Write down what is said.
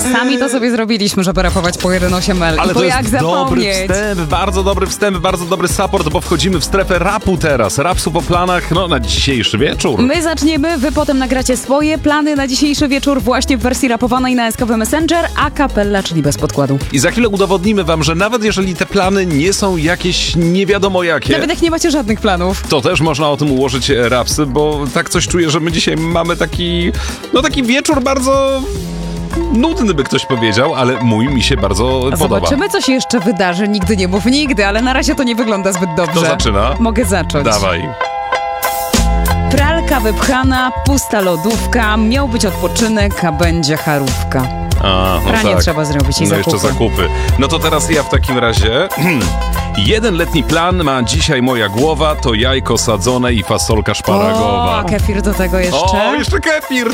Sami to sobie zrobiliśmy, żeby rapować po 1.8L. Ale bo to jak jest zapomnieć? dobry wstęp, bardzo dobry support, bo wchodzimy w strefę rapu teraz. Rapsu po planach, na dzisiejszy wieczór. My zaczniemy, wy potem nagracie swoje plany na dzisiejszy wieczór właśnie w wersji rapowanej na SKW Messenger, a cappella, czyli bez podkładu. I za chwilę udowodnimy wam, że nawet jeżeli te plany nie są jakieś nie wiadomo jakie, Nawet jak nie macie żadnych planów. to też można o tym ułożyć rapsy, bo tak coś czuję, że my dzisiaj mamy taki wieczór bardzo nudny, by ktoś powiedział, ale mój mi się bardzo podoba. Zobaczymy, co się jeszcze wydarzy. Nigdy nie mów nigdy, ale na razie to nie wygląda zbyt dobrze. Kto zaczyna? Mogę zacząć. Dawaj. Pralka wypchana, pusta lodówka, miał być odpoczynek, a będzie charówka. Pranie trzeba zrobić i zakupy. Jeszcze zakupy. No to teraz ja w takim razie... Jeden letni plan ma dzisiaj moja głowa, to jajko sadzone i fasolka szparagowa. O, kefir do tego jeszcze. O, jeszcze kefir!